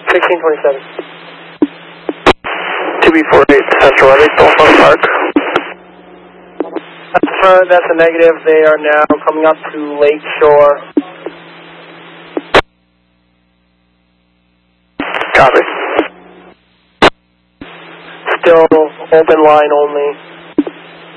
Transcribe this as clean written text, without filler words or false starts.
1627. 2B48 Central Eddy, Bullfrog Park. That's a negative. They are now coming up to Lake Shore. Copy. Still open line only.